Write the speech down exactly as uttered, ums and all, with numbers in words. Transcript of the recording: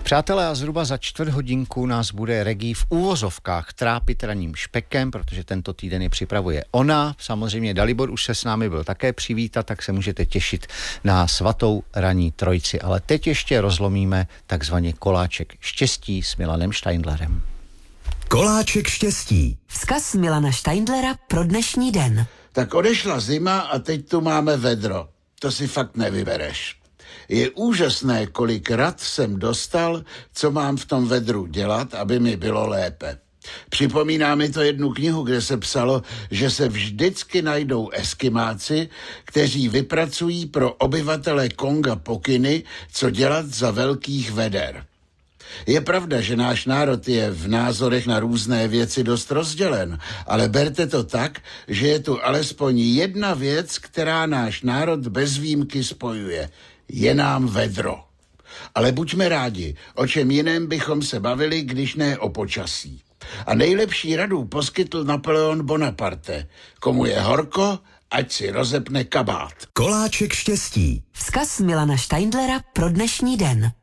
Přátelé, a zhruba za čtvrt hodinku nás bude Reggie v úvozovkách trápit ranním špekem, protože tento týden je připravuje ona. Samozřejmě Dalibor už se s námi byl také přivítat, tak se můžete těšit na svatou ranní trojici. Ale teď ještě rozlomíme takzvaně koláček štěstí s Milanem Steindlerem. Koláček štěstí. Vzkaz Milana Steindlera pro dnešní den. Tak odešla zima a teď tu máme vedro. To si fakt nevybereš. Je úžasné, kolik rad jsem dostal, co mám v tom vedru dělat, aby mi bylo lépe. Připomíná mi to jednu knihu, kde se psalo, že se vždycky najdou eskimáci, kteří vypracují pro obyvatele Konga pokyny, co dělat za velkých veder. Je pravda, že náš národ je v názorech na různé věci dost rozdělen, ale berte to tak, že je tu alespoň jedna věc, která náš národ bez výjimky spojuje. Je nám vedro. Ale buďme rádi, o čem jiném bychom se bavili, když ne o počasí. A nejlepší radu poskytl Napoleon Bonaparte. Komu je horko, ať si rozepne kabát. Koláček štěstí. Vzkaz Milana Steindlera pro dnešní den.